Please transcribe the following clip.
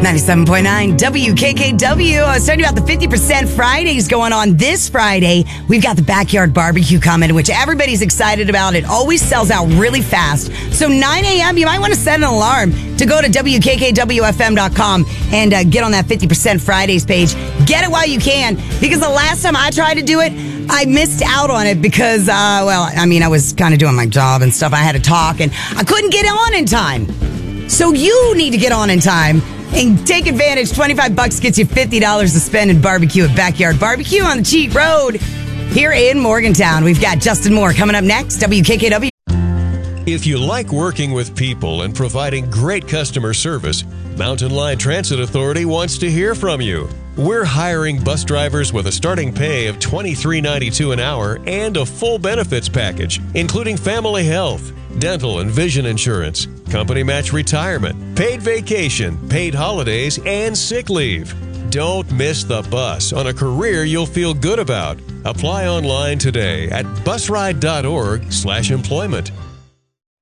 97.9 WKKW. I was talking about the 50% Fridays going on this Friday. We've got the backyard barbecue coming, which everybody's excited about. It always sells out really fast. So 9 a.m., you might want to set an alarm to go to WKKWFM.com and get on that 50% Fridays page. Get it while you can, because the last time I tried to do it, I missed out on it because, I was kind of doing my job and stuff. I had to talk, and I couldn't get on in time. So you need to get on in time and take advantage. $25 gets you $50 to spend in barbecue at Backyard Barbecue on the Cheat Road here in Morgantown. We've got Justin Moore coming up next, WKKW. If you like working with people and providing great customer service, Mountain Line Transit Authority wants to hear from you. We're hiring bus drivers with a starting pay of $23.92 an hour and a full benefits package, including family health, dental and vision insurance, company match retirement, paid vacation, paid holidays, and sick leave. Don't miss the bus on a career you'll feel good about. Apply online today at busride.org/employment.